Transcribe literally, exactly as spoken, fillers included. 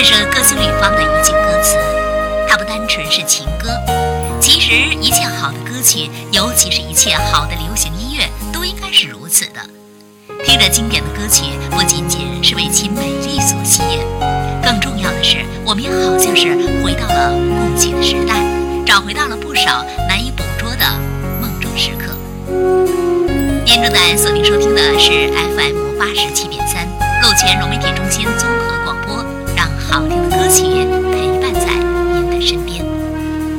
是歌词吕方的一句歌词，它不单纯是情歌。其实一切好的歌曲，尤其是一切好的流行音乐，都应该是如此的。听着经典的歌曲，不仅仅是为其美丽所吸引，更重要的是，我们也好像是回到了过去的时代，找回到了不少难以捕捉的梦中时刻。您正在锁定收听的是 F M 八十七点三，陆泉融媒体中心综合广播，让好听的歌曲陪